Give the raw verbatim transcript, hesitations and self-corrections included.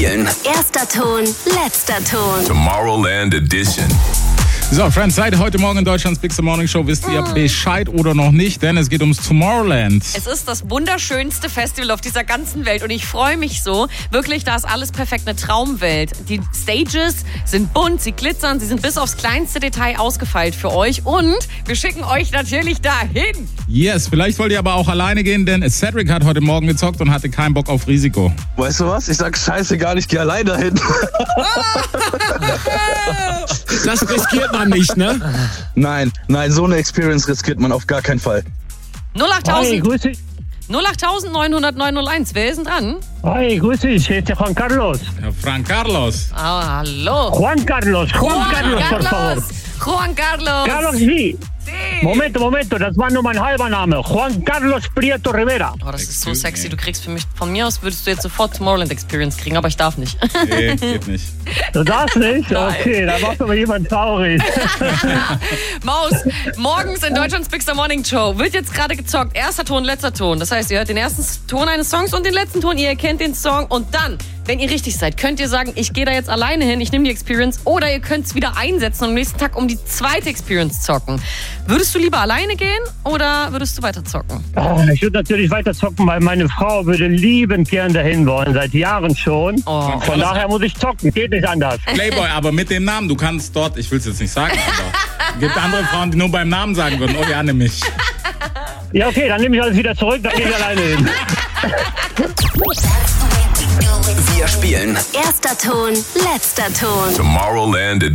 spielen. Erster Ton, letzter Ton. Tomorrowland Edition. So, Friends, seit heute Morgen in Deutschlands Big Morning Show wisst ihr Bescheid oder noch nicht, denn es geht ums Tomorrowland. Es ist das wunderschönste Festival auf dieser ganzen Welt und ich freue mich so. Wirklich, da ist alles perfekt, eine Traumwelt. Die Stages sind bunt, sie glitzern, sie sind bis aufs kleinste Detail ausgefeilt für euch und wir schicken euch natürlich dahin. Yes, vielleicht wollt ihr aber auch alleine gehen, denn Cedric hat heute Morgen gezockt und hatte keinen Bock auf Risiko. Weißt du was? Ich sag scheißegal, ich geh alleine hin. Das riskiert man nicht, ne? Nein, nein, so eine Experience riskiert man auf gar keinen Fall. null acht Hi, null grüß dich. acht neun null null neun null eins. Wer ist denn dran? Hi, grüß dich. Hier ist der Juan Carlos. Ja, Frank Carlos. Ah, hallo. Juan Carlos, Juan, Juan Carlos, por favor. Juan Carlos. Carlos, wie? Sí. Momento, Momento, das war nur mein halber Name. Juan Carlos Prieto Rivera. Oh, das ist so Excuse sexy. me. Du kriegst für mich, von mir aus würdest du jetzt sofort Tomorrowland Experience kriegen, aber ich darf nicht. Nee, geht nicht. Du darfst nicht? Nein. Okay, da macht aber jemand traurig. Maus, morgens in Deutschlands Big Morning Show wird jetzt gerade gezockt. Erster Ton, letzter Ton. Das heißt, ihr hört den ersten Ton eines Songs und den letzten Ton. Ihr erkennt den Song und dann, wenn ihr richtig seid, könnt ihr sagen, ich gehe da jetzt alleine hin, ich nehme die Experience. Oder ihr könnt es wieder einsetzen und am nächsten Tag um die zweite Experience zocken. Würdest du lieber alleine gehen oder würdest du weiter zocken? Oh, ich würde natürlich weiter zocken, weil meine Frau würde liebend gern dahin wollen, seit Jahren schon. Oh. Von daher muss ich zocken, geht nicht anders. Playboy, aber mit dem Namen, du kannst dort, ich will es jetzt nicht sagen, aber es gibt andere Frauen, die nur beim Namen sagen würden, oh ja, nimm mich. Ja, okay, dann nehme ich alles wieder zurück, dann gehe ich alleine hin. Wir spielen Erster Ton, letzter Ton. Tomorrowland Edition.